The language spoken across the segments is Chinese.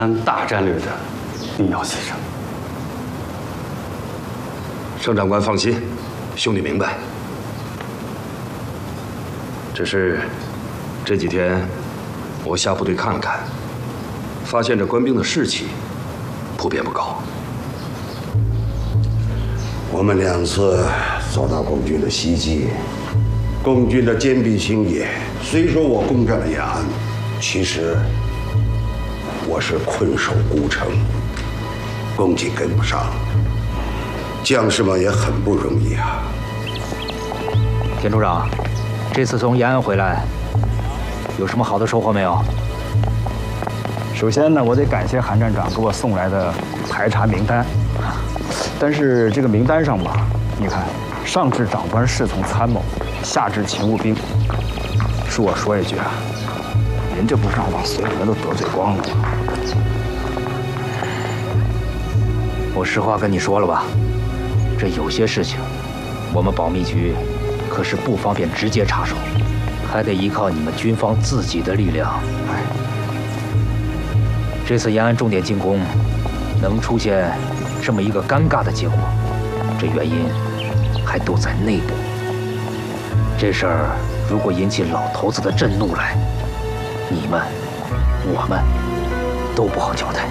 大战略的必要牺牲。 盛长官放心，兄弟明白。只是这几天我下部队看了看，发现这官兵的士气普遍不高。 我们2次遭到共军的袭击，共军的坚壁清野。虽说我攻占了延安，其实我是困守孤城，攻击跟不上，将士们也很不容易啊。 田处长，这次从延安回来，有什么好的收获没有？ 首先呢，我得感谢韩站长给我送来的排查名单。但是这个名单上吧，你看，上至长官侍从参谋，下至勤务兵，恕我说一句啊，您这不是让把所有人都得罪光了吗？ 我实话跟你说了吧，这有些事情，我们保密局可是不方便直接插手，还得依靠你们军方自己的力量。这次延安重点进攻，能出现这么一个尴尬的结果，这原因还都在内部。这事儿如果引起老头子的震怒来，你们、我们都不好交代。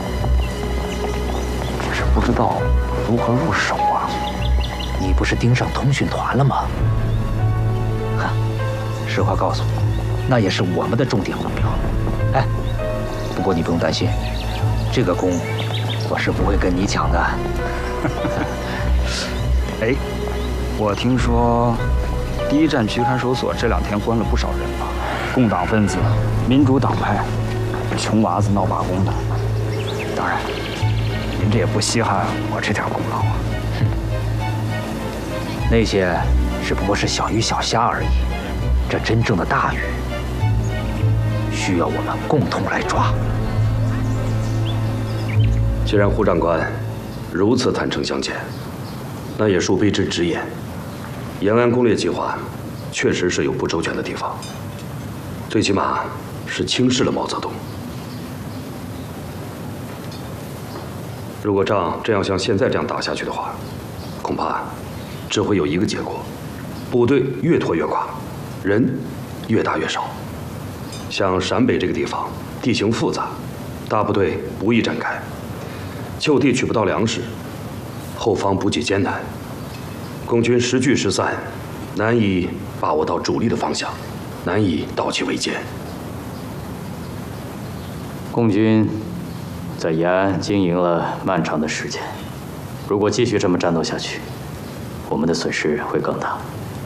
只是不知道如何入手啊。 你不是盯上通讯团了吗？哈，实话告诉你，那也是我们的重点目标。哎，不过你不用担心，这个功我是不会跟你抢的。 哎，我听说第1战区看守所这2天关了不少人啊，共党分子、民主党派、穷娃子闹罢工的。当然，您这也不稀罕我这点功劳啊。 那些只不过是小鱼小虾而已，这真正的大鱼，需要我们共同来抓。 既然胡长官如此坦诚相见，那也恕卑职直言，延安攻略计划确实是有不周全的地方，最起码是轻视了毛泽东。如果仗真要像现在这样打下去的话，恐怕只会有一个结果：部队越拖越垮，人越打越少。像陕北这个地方地形复杂，大部队不易展开，就地取不到粮食，后方补给艰难，共军时聚时散，难以把握到主力的方向，难以盗其围歼。 共军在延安经营了漫长的时间，如果继续这么战斗下去，我们的损失会更大。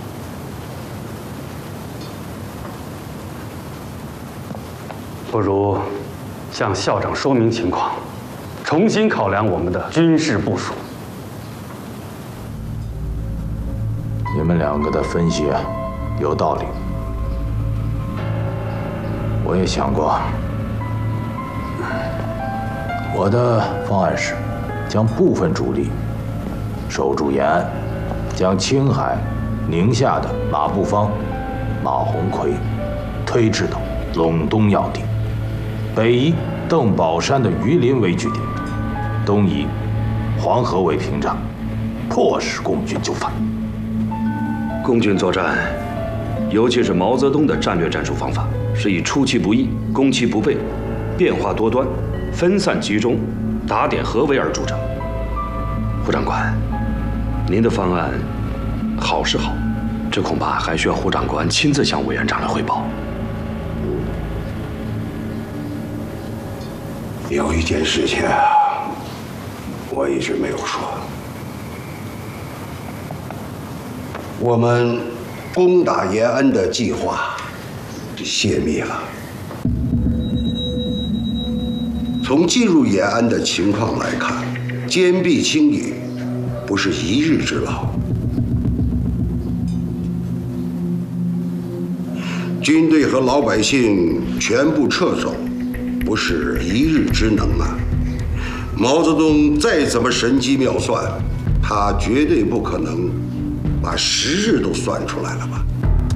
不如向校长说明情况，重新考量我们的军事部署。 你们2个的分析有道理，我也想过。我的方案是，将部分主力守住延安，将青海、宁夏的马步芳、马鸿逵推至到陇东要地，北以邓宝山的榆林为据点，东以黄河为屏障，迫使共军就范。 共军作战，尤其是毛泽东的战略战术方法，是以出其不意、攻其不备、变化多端、分散集中、打点合围而著称。胡长官，您的方案好是好，这恐怕还需要胡长官亲自向委员长来汇报。 有一件事情我一直没有说，我们攻打延安的计划泄密了。从进入延安的情况来看，坚壁清野不是一日之劳，军队和老百姓全部撤走，不是一日之能啊！毛泽东再怎么神机妙算，他绝对不可能把10日都算出来了吧？